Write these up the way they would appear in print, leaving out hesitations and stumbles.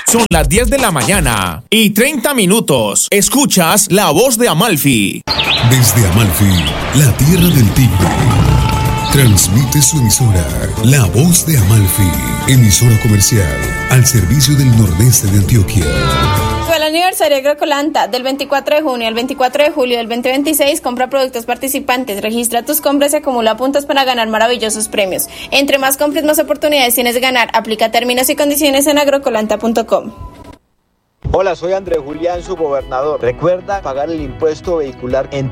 Son las 10 de la mañana y 30 minutos. Escuchas La Voz de Amalfi. Desde Amalfi, la tierra del tigre. Transmite su emisora, La Voz de Amalfi, emisora comercial al servicio del nordeste de Antioquia. El aniversario Agrocolanta del 24 de junio al 24 de julio del 2026. Compra productos participantes, registra tus compras y acumula puntos para ganar maravillosos premios. Entre más compres, más oportunidades tienes de ganar. Aplica términos y condiciones en agrocolanta.com. Hola, soy Andrés Julián, su gobernador. Recuerda pagar el impuesto vehicular en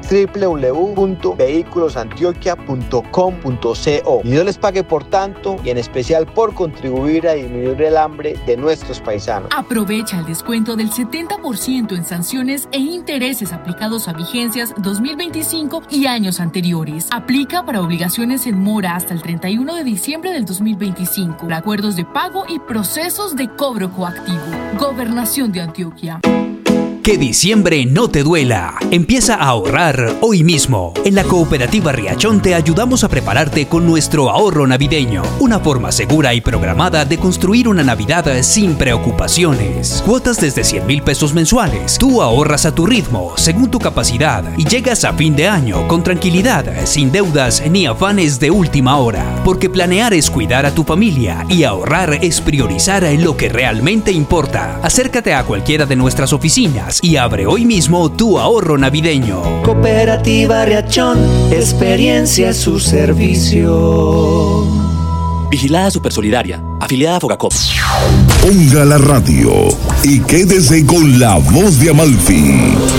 www.vehiculosantioquia.com.co. Y Dios les pague por tanto y en especial por contribuir a disminuir el hambre de nuestros paisanos. Aprovecha el descuento del 70% en sanciones e intereses aplicados a vigencias 2025 y años anteriores. Aplica para obligaciones en mora hasta el 31 de diciembre del 2025. Acuerdos de pago y procesos de cobro coactivo. Gobernación de Antioquia. Que diciembre no te duela. Empieza a ahorrar hoy mismo. En la Cooperativa Riachón te ayudamos a prepararte con nuestro ahorro navideño. Una forma segura y programada de construir una Navidad sin preocupaciones. Cuotas desde 100,000 pesos mensuales. Tú ahorras a tu ritmo, según tu capacidad, y llegas a fin de año con tranquilidad, sin deudas ni afanes de última hora. Porque planear es cuidar a tu familia y ahorrar es priorizar lo que realmente importa. Acércate a cualquiera de nuestras oficinas y abre hoy mismo tu ahorro navideño. Cooperativa Riachón, experiencia a su servicio. Vigilada Supersolidaria, afiliada a Fogacop. Ponga la radio y quédese con La Voz de Amalfi.